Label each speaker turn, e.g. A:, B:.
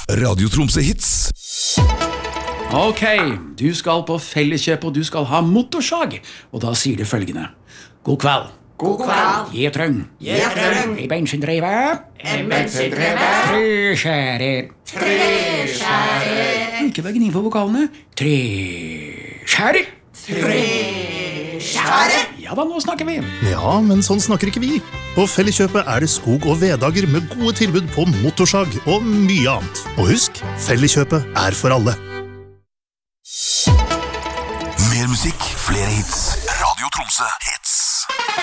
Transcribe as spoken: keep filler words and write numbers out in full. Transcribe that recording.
A: Radio Tromsø Hits.
B: Ok, du skal på Felleskjøp og du skal ha motorsag. Og da sier det følgende. God kveld.
C: God kveld.
B: Jeg trøng.
C: Jeg trøng.
B: I bensindrevet.
C: En bensindrevet.
B: Tre skjærer.
C: Tre skjærer.
B: Ikke bare gni på vokalene. Tre skjærer.
C: Tre skjærer.
B: Ja da, nå snakker vi.
D: Ja, men sånn snakker ikke vi. På Felleskjøpet er det skog- og veddager med gode tilbud på motorsag og mye annet. Og husk, Felleskjøpet er for alle.
A: Mer musikk, flere hits. Radio Tromsø.